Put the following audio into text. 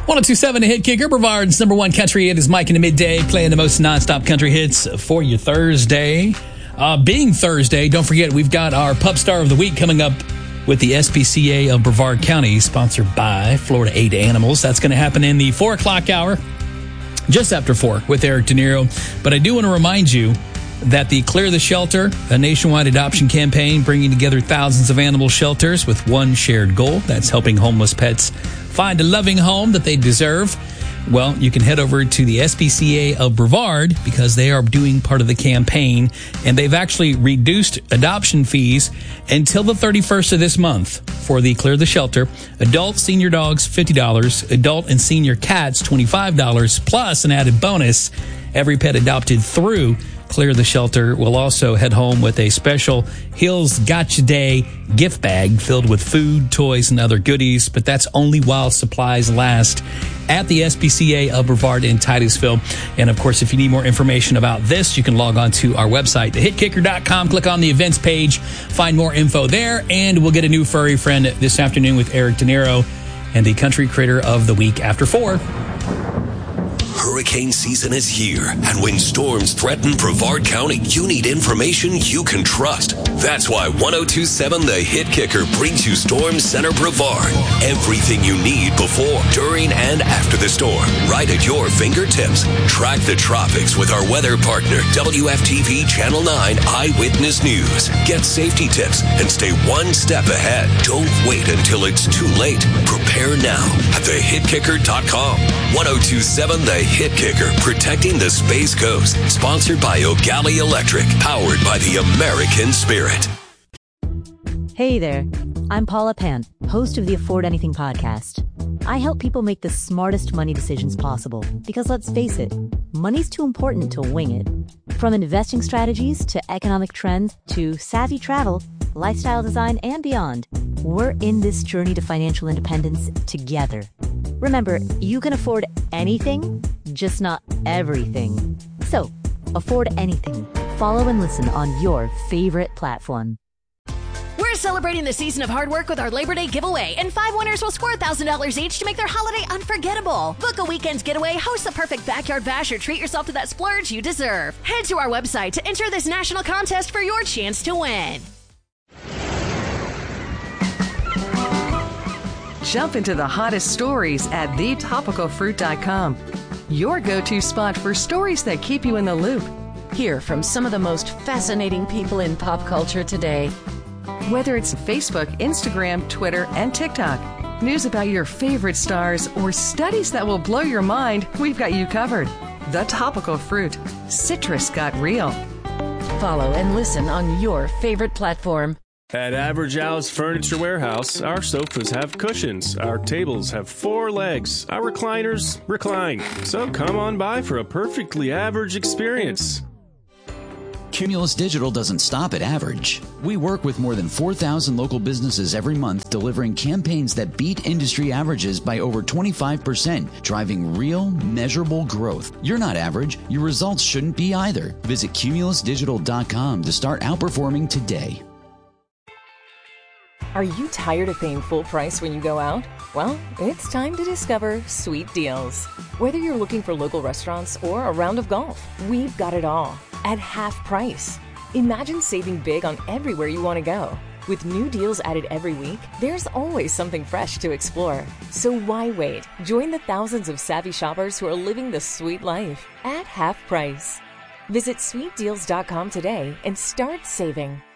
1027 The Hit Kicker, Brevard's number one country hit is Mike in the midday, playing the most nonstop country hits for your Thursday. Being Thursday, don't forget, we've got our Pup Star of the Week coming up with the SPCA of Brevard County, sponsored by Florida Aid Animals. That's going to happen in the 4 o'clock hour, just after 4, with Eric De Niro. But I do want to remind you that the Clear the Shelter, a nationwide adoption campaign bringing together thousands of animal shelters with one shared goal. That's helping homeless pets find a loving home that they deserve. Well, you can head over to the SPCA of Brevard because they are doing part of the campaign, and they've actually reduced adoption fees until the 31st of this month for the Clear the Shelter. Adult senior dogs, $50. Adult and senior cats, $25, plus an added bonus. Every pet adopted through Clear the Shelter will also head home with a special Hills Gotcha Day gift bag filled with food, toys, and other goodies. But that's only while supplies last at the SPCA of Brevard in Titusville. And, of course, if you need more information about this, you can log on to our website, thehitkicker.com. Click on the events page, find more info there, and we'll get a new furry friend this afternoon with Eric De Niro and the Country Critter of the Week after 4. Hurricane season is here, and when storms threaten Brevard County, you need information you can trust. That's why 1027 The Hit Kicker brings you Storm Center Brevard. Everything you need before, during, and after the storm, right at your fingertips. Track the tropics with our weather partner, WFTV Channel 9 Eyewitness News. Get safety tips and stay one step ahead. Don't wait until it's too late. Prepare now at thehitkicker.com. 1027 The Hit Kicker, protecting the Space Coast. Sponsored by O'Galley Electric, powered by the American Spirit. Hey there, I'm Paula Pant, host of the Afford Anything podcast. I help people make the smartest money decisions possible because, let's face it, money's too important to wing it. From investing strategies to economic trends to savvy travel, lifestyle design, and beyond, we're in this journey to financial independence together. Remember, you can afford anything, just not everything. So, afford anything. Follow and listen on your favorite platform. We're celebrating the season of hard work with our Labor Day giveaway, and 5 winners will score $1,000 each to make their holiday unforgettable. Book a weekend's getaway, host the perfect backyard bash, or treat yourself to that splurge you deserve. Head to our website to enter this national contest for your chance to win. Jump into the hottest stories at thetopicalfruit.com. Your go-to spot for stories that keep you in the loop. Hear from some of the most fascinating people in pop culture today. Whether it's Facebook, Instagram, Twitter, and TikTok, news about your favorite stars, or studies that will blow your mind, we've got you covered. The Topical Fruit. Citrus got real. Follow and listen on your favorite platform. At Average Al's Furniture Warehouse, our sofas have cushions, our tables have 4 legs, our recliners recline. So come on by for a perfectly average experience. Cumulus Digital doesn't stop at average. We work with more than 4,000 local businesses every month, delivering campaigns that beat industry averages by over 25%, driving real, measurable growth. You're not average. Your results shouldn't be either. Visit cumulusdigital.com to start outperforming today. Are you tired of paying full price when you go out? Well, it's time to discover Sweet Deals. Whether you're looking for local restaurants or a round of golf, we've got it all at half price. Imagine saving big on everywhere you want to go. With new deals added every week, there's always something fresh to explore. So why wait? Join the thousands of savvy shoppers who are living the sweet life at half price. Visit sweetdeals.com today and start saving.